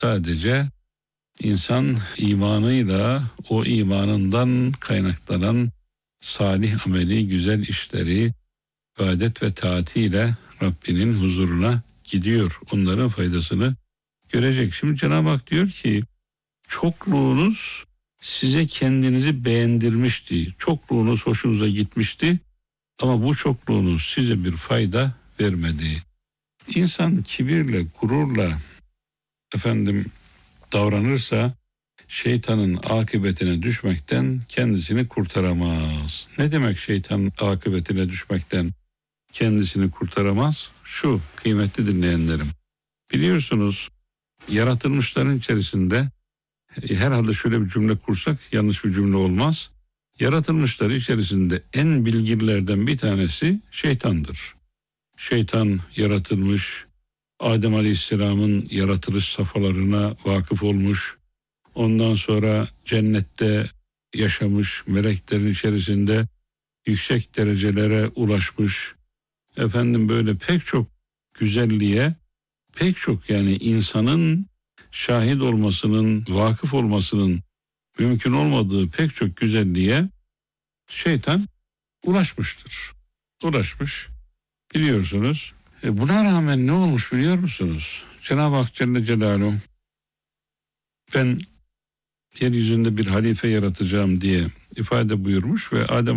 Sadece insan imanıyla, o imanından kaynaklanan salih ameli, güzel işleri, ibadet ve taatiyle Rabbinin huzuruna gidiyor. Onların faydasını görecek. Şimdi Cenab-ı Hak diyor ki, çokluğunuz size kendinizi beğendirmişti. Çokluğunuz hoşunuza gitmişti ama bu çokluğunuz size bir fayda vermedi. İnsan kibirle, gururla davranırsa şeytanın akıbetine düşmekten kendisini kurtaramaz. Ne demek şeytanın akıbetine düşmekten kendisini kurtaramaz? Şu kıymetli dinleyenlerim. Biliyorsunuz yaratılmışların içerisinde herhalde şöyle bir cümle kursak yanlış bir cümle olmaz. Yaratılmışlar içerisinde en bilgililerden bir tanesi şeytandır. Şeytan yaratılmış, Adem Aleyhisselam'ın yaratılış safhalarına vakıf olmuş, ondan sonra cennette yaşamış, meleklerin içerisinde yüksek derecelere ulaşmış, böyle pek çok güzelliğe, pek çok yani insanın şahit olmasının, vakıf olmasının mümkün olmadığı pek çok güzelliğe şeytan ulaşmıştır. Ulaşmış. Biliyorsunuz. Buna rağmen ne olmuş biliyor musunuz? Cenab-ı Hak Celle Celaluhu, ben yeryüzünde bir halife yaratacağım diye ifade buyurmuş ve Adem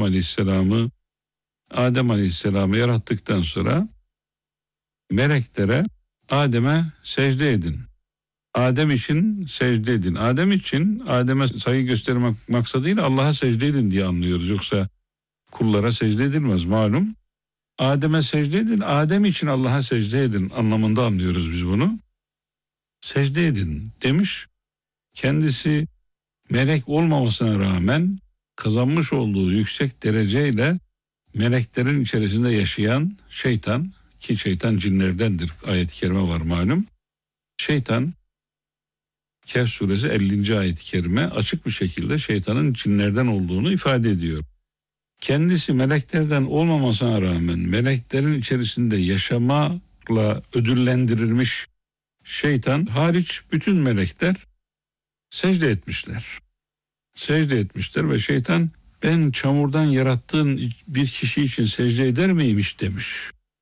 Aleyhisselam'ı yarattıktan sonra meleklere Adem'e secde edin. Adem için secde edin. Adem'e saygı göstermek maksadıyla Allah'a secde edin diye anlıyoruz. Yoksa kullara secde edilmez malum. Adem'e secde edin, Adem için Allah'a secde edin anlamında anlıyoruz biz bunu. Secde edin demiş. Kendisi melek olmamasına rağmen kazanmış olduğu yüksek dereceyle meleklerin içerisinde yaşayan şeytan, ki şeytan cinlerdendir, ayet-i kerime var malum. Şeytan, Kehf suresi 50. ayet-i kerime açık bir şekilde şeytanın cinlerden olduğunu ifade ediyor. Kendisi meleklerden olmamasına rağmen meleklerin içerisinde yaşamakla ödüllendirilmiş şeytan hariç bütün melekler secde etmişler. Secde etmişler ve şeytan, ben çamurdan yarattığın bir kişi için secde eder miymiş demiş.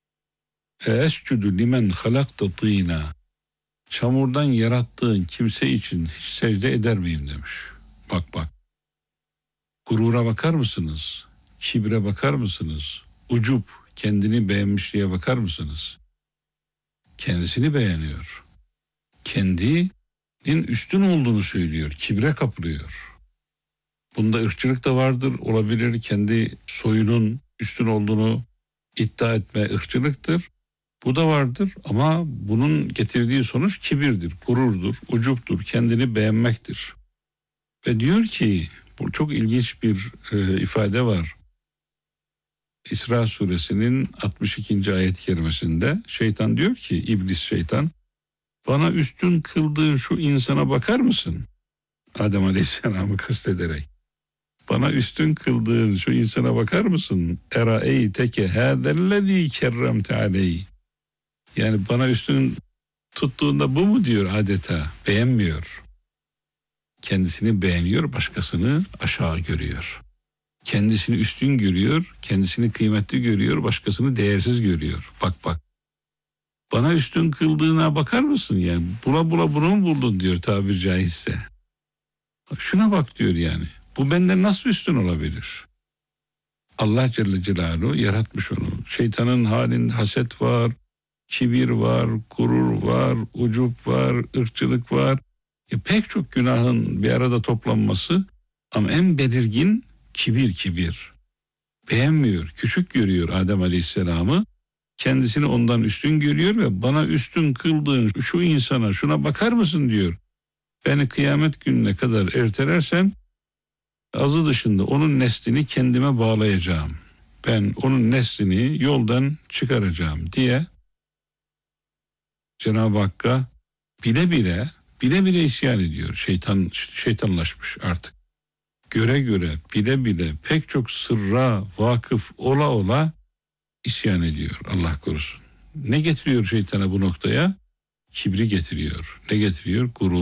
Escudu limen halakta tîna. Çamurdan yarattığın kimse için hiç secde eder miyim demiş. Bak. Gurura bakar mısınız? Kibre bakar mısınız? Ucup, kendini beğenmişliğe bakar mısınız? Kendisini beğeniyor. Kendinin üstün olduğunu söylüyor. Kibre kapılıyor. Bunda ırkçılık da vardır, olabilir. Kendi soyunun üstün olduğunu iddia etme ırkçılıktır. Bu da vardır ama bunun getirdiği sonuç kibirdir, gururdur, ucuptur, kendini beğenmektir. Ve diyor ki, bu çok ilginç bir ifade var. İsra suresinin 62. ayet-i kerimesinde şeytan diyor ki, iblis şeytan, bana üstün kıldığın şu insana bakar mısın? Adem Aleyhisselam'ı kastederek. Bana üstün kıldığın şu insana bakar mısın? Eraeyteke hâzellezî kerremte aleyh. Yani bana üstün tuttuğunda bu mu diyor adeta? Beğenmiyor. Kendisini beğeniyor, başkasını aşağı görüyor. Kendisini üstün görüyor, kendisini kıymetli görüyor, başkasını değersiz görüyor. Bak. Bana üstün kıldığına bakar mısın yani? Bula bunu mu buldun diyor tabiri caizse. Şuna bak diyor yani. Bu benden nasıl üstün olabilir? Allah Celle Celaluhu yaratmış onu. Şeytanın halinde haset var, kibir var, gurur var, ucup var, ırkçılık var. Pek çok günahın bir arada toplanması ama en belirgin kibir. Beğenmiyor, küçük görüyor Adem Aleyhisselam'ı. Kendisini ondan üstün görüyor ve bana üstün kıldığın şu insana şuna bakar mısın diyor. Beni kıyamet gününe kadar ertelersen azı dışında onun neslini kendime bağlayacağım. Ben onun neslini yoldan çıkaracağım diye Cenab-ı Hakk'a bile bile isyan ediyor. Şeytanlaşmış artık. Göre bile pek çok sırra vakıf ola isyan ediyor, Allah korusun. Ne getiriyor şeytana bu noktaya? kibri getiriyor. Ne getiriyor? Gurur.